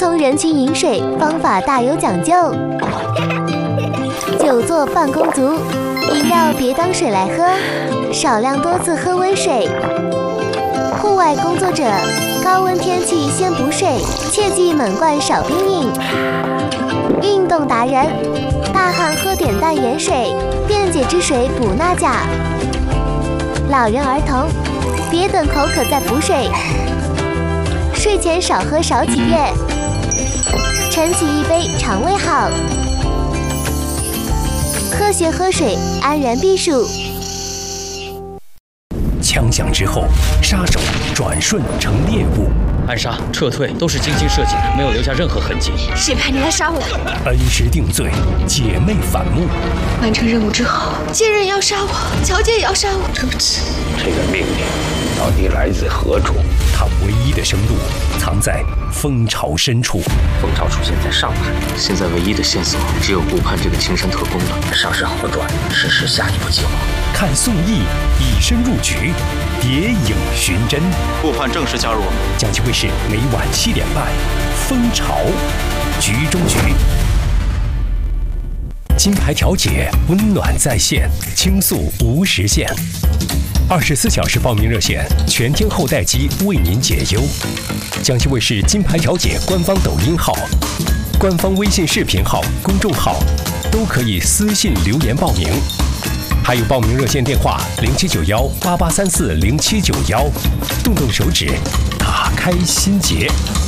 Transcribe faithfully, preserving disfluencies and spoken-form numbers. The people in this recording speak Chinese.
同人群饮水方法大有讲究。久坐办公族，饮料别当水来喝，少量多次喝温水。户外工作者，高温天气先补水，切忌猛灌少冰饮。运动达人，大汗喝点淡盐水，电解质水补钠钾。老人儿童，别等口渴再补水。睡前少喝少几遍，晨起一杯肠胃好。科学喝水，安然避暑。 枪响之后，杀手转瞬成猎物， 暗杀、撤退都是精心设计的，没有留下任何痕迹。 谁派你来杀我？ 恩师定罪，姐妹反目。 完成任务之后，奸人要杀我，乔姐也要杀我。对不起。 这个命令到底来自何处？ 他唯一的生路藏在蜂巢深处。 蜂巢出现在上海， 现在唯一的线索只有顾盼这个亲生特工了。 上市好转，实施下一步计划。 看宋轶以身入局，谍影寻真。 顾盼正式加入我们。 江西卫视每晚七点半，《蜂巢》局中局。金牌调解，温暖在线，倾诉无时限。二十四小时报名热线，全天候待机，为您解忧。江西卫视金牌调解官方抖音号、官方微信视频号、公众号都可以私信留言报名。还有报名热线电话零七九幺八八三四零七九幺，动动手指，打开心结。